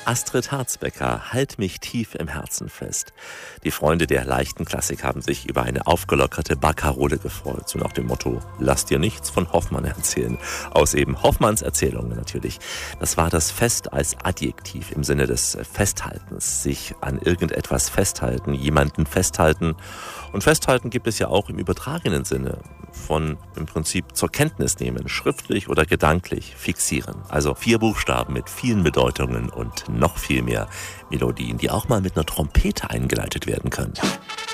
Astrid Harzbecker, Halt mich tief im Herzen fest. Die Freunde der leichten Klassik haben sich über eine aufgelockerte Barkarole gefreut, so nach dem Motto, lass dir nichts von Hoffmann erzählen. Aus eben Hoffmanns Erzählungen natürlich. Das war das Fest als Adjektiv im Sinne des Festhaltens, sich an irgendetwas festhalten, jemanden festhalten. Und festhalten gibt es ja auch im übertragenen Sinne, von im Prinzip zur Kenntnis nehmen, schriftlich oder gedanklich fixieren. Also 4 Buchstaben mit vielen Bedeutungen und noch viel mehr Melodien, die auch mal mit einer Trompete eingeleitet werden können.